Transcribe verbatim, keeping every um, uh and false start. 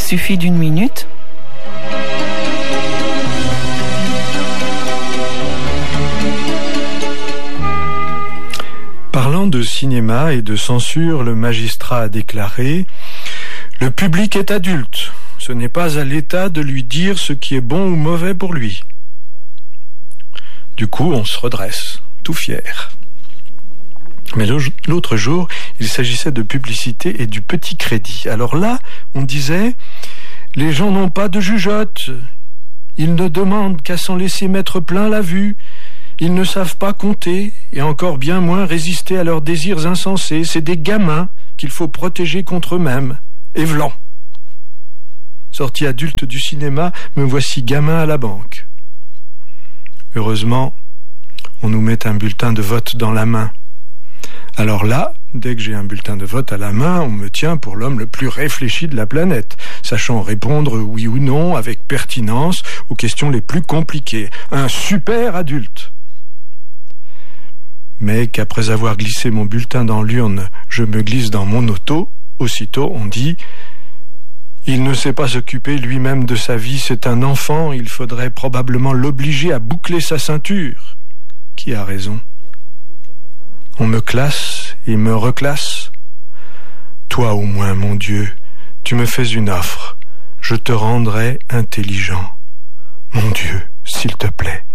suffit d'une minute. Parlant de cinéma et de censure, le magistrat a déclaré « Le public est adulte. Ce n'est pas à l'État de lui dire ce qui est bon ou mauvais pour lui. » Du coup, on se redresse, tout fier. Mais l'autre jour, il s'agissait de publicité et du petit crédit. Alors là, on disait « Les gens n'ont pas de jugeote. Ils ne demandent qu'à s'en laisser mettre plein la vue. Ils ne savent pas compter et encore bien moins résister à leurs désirs insensés. C'est des gamins qu'il faut protéger contre eux-mêmes. Et v'lan. Sorti adulte du cinéma, me voici gamin à la banque. Heureusement, on nous met un bulletin de vote dans la main. Alors là, dès que j'ai un bulletin de vote à la main, on me tient pour l'homme le plus réfléchi de la planète, sachant répondre oui ou non avec pertinence aux questions les plus compliquées. Un super adulte. Mais qu'après avoir glissé mon bulletin dans l'urne, je me glisse dans mon auto, aussitôt on dit « Il ne sait pas s'occuper lui-même de sa vie, c'est un enfant, il faudrait probablement l'obliger à boucler sa ceinture. » Qui a raison ? On me classe et me reclasse. Toi au moins, mon Dieu, tu me fais une offre. Je te rendrai intelligent. Mon Dieu, s'il te plaît.